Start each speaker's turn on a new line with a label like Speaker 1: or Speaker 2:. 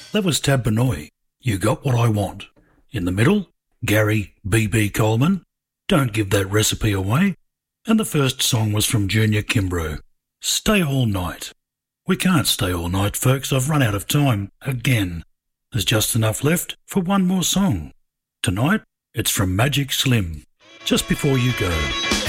Speaker 1: That was Tab Benoit. You Got What I Want. In the middle, Gary B.B. Coleman, Don't Give That Recipe Away. And the first song was from Junior Kimbrough, Stay All Night. We can't stay all night, folks. I've run out of time again. There's just enough left for one more song. Tonight, it's from Magic Slim, Just Before You Go.